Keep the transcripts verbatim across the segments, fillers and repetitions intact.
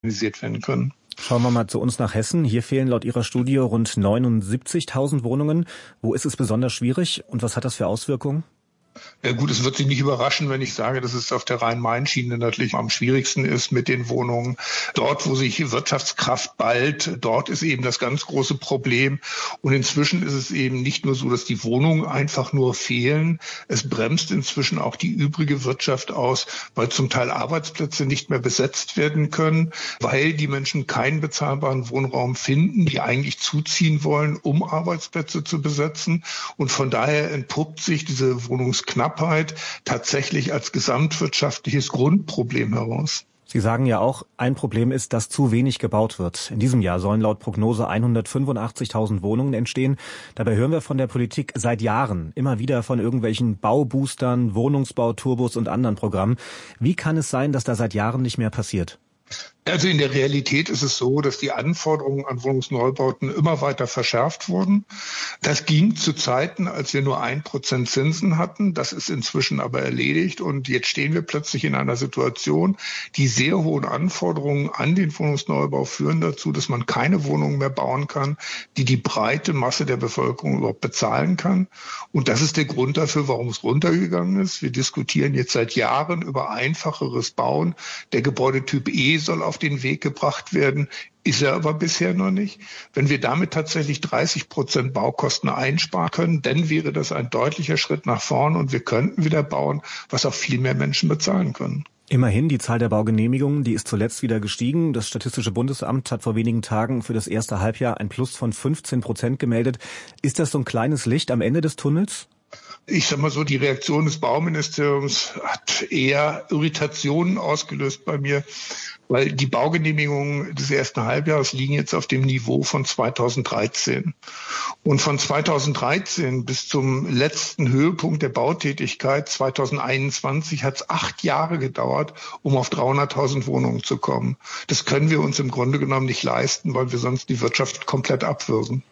organisiert werden können. Schauen wir mal zu uns nach Hessen. Hier fehlen laut Ihrer Studie rund neunundsiebzigtausend Wohnungen. Wo ist es besonders schwierig und was hat das für Auswirkungen? Ja gut, es wird Sie nicht überraschen, wenn ich sage, dass es auf der Rhein-Main-Schiene natürlich am schwierigsten ist mit den Wohnungen. Dort, wo sich Wirtschaftskraft ballt, dort ist eben das ganz große Problem. Und inzwischen ist es eben nicht nur so, dass die Wohnungen einfach nur fehlen. Es bremst inzwischen auch die übrige Wirtschaft aus, weil zum Teil Arbeitsplätze nicht mehr besetzt werden können, weil die Menschen keinen bezahlbaren Wohnraum finden, die eigentlich zuziehen wollen, um Arbeitsplätze zu besetzen. Und von daher entpuppt sich diese Wohnungs Knappheit tatsächlich als gesamtwirtschaftliches Grundproblem heraus. Sie sagen ja auch, ein Problem ist, dass zu wenig gebaut wird. In diesem Jahr sollen laut Prognose hundertfünfundachtzigtausend Wohnungen entstehen. Dabei hören wir von der Politik seit Jahren immer wieder von irgendwelchen Bauboostern, Wohnungsbauturbos und anderen Programmen. Wie kann es sein, dass da seit Jahren nicht mehr passiert? Also in der Realität ist es so, dass die Anforderungen an Wohnungsneubauten immer weiter verschärft wurden. Das ging zu Zeiten, als wir nur ein Prozent Zinsen hatten. Das ist inzwischen aber erledigt. Und jetzt stehen wir plötzlich in einer Situation, die sehr hohen Anforderungen an den Wohnungsneubau führen dazu, dass man keine Wohnungen mehr bauen kann, die die breite Masse der Bevölkerung überhaupt bezahlen kann. Und das ist der Grund dafür, warum es runtergegangen ist. Wir diskutieren jetzt seit Jahren über einfacheres Bauen. Der Gebäudetyp E soll auf den Weg gebracht werden, ist er aber bisher noch nicht. Wenn wir damit tatsächlich dreißig Prozent Baukosten einsparen können, dann wäre das ein deutlicher Schritt nach vorn und wir könnten wieder bauen, was auch viel mehr Menschen bezahlen können. Immerhin, die Zahl der Baugenehmigungen, die ist zuletzt wieder gestiegen. Das Statistische Bundesamt hat vor wenigen Tagen für das erste Halbjahr ein Plus von fünfzehn Prozent gemeldet. Ist das so ein kleines Licht am Ende des Tunnels? Ich sag mal so, die Reaktion des Bauministeriums hat eher Irritationen ausgelöst bei mir, weil die Baugenehmigungen des ersten Halbjahres liegen jetzt auf dem Niveau von zweitausenddreizehn. Und von zweitausenddreizehn bis zum letzten Höhepunkt der Bautätigkeit zweitausendeinundzwanzig hat es acht Jahre gedauert, um auf dreihunderttausend Wohnungen zu kommen. Das können wir uns im Grunde genommen nicht leisten, weil wir sonst die Wirtschaft komplett abwürgen.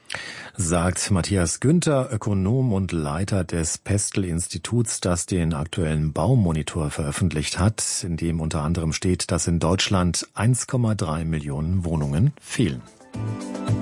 Sagt Matthias Günther, Ökonom und Leiter des Pestel-Instituts, das den aktuellen Baumonitor veröffentlicht hat, in dem unter anderem steht, dass in Deutschland eins Komma drei Millionen Wohnungen fehlen.